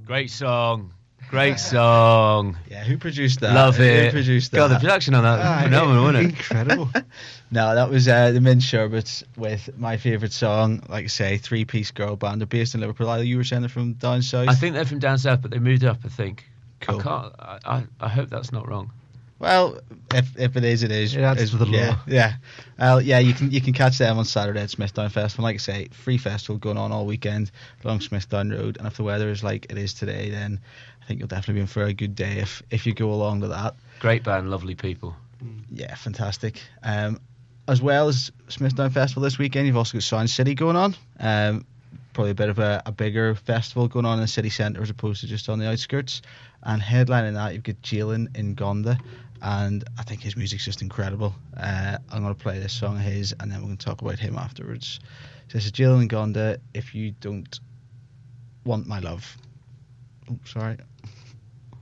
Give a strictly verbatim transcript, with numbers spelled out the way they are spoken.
Great song. Great song. Yeah, who produced that? Love who it. produced that? God, the production on that was Ah, phenomenal, wasn't it? Incredible. No, that was uh, the Mint Sherbets with my favourite song. Like I say, three-piece girl band. They're based in Liverpool. Either you were saying they're from down south. I think they're from down south, but they moved up, I think. Cool. I can't. I, I, I hope that's not wrong. Well, if if it is, it is. It adds It's- to the yeah, lore. Yeah, uh, yeah. You can you can catch them on Saturday at Smithdown Festival. Like I say, free festival going on all weekend along Smithdown Road. And if the weather is like it is today, then I think you'll definitely be in for a good day if if you go along to that. Great band, lovely people. Yeah, fantastic. Um, as well as Smithdown Festival this weekend, you've also got Sound City going on. Um, probably a bit of a, a bigger festival going on in the city centre as opposed to just on the outskirts. And headlining that, you've got Jalen in Gonda, and I think his music's just incredible. Uh, I'm going to play this song of his, and then we're going to talk about him afterwards. So this is Jalen in Gonda, If You Don't Want My Love. Oh, sorry.